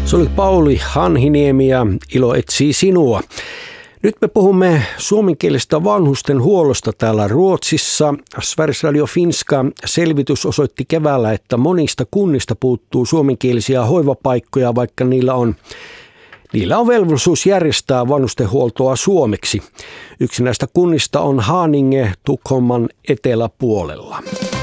Se oli Pauli Hanhiniemi ja Ilo etsii sinua. Nyt me puhumme suomenkielisestä vanhustenhuollosta täällä Ruotsissa. Sveriges Radio Finska selvitys osoitti keväällä, että monista kunnista puuttuu suomenkielisiä hoivapaikkoja, vaikka niillä on velvollisuus järjestää vanhustenhuoltoa suomeksi. Yksi näistä kunnista on Haninge Tukholman eteläpuolella.